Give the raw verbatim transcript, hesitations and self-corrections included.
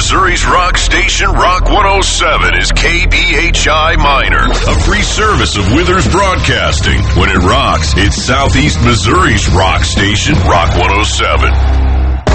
Missouri's rock station, Rock one oh seven, is K B H I Minor, a free service of Withers Broadcasting. When it rocks, it's Southeast Missouri's rock station, Rock one oh seven.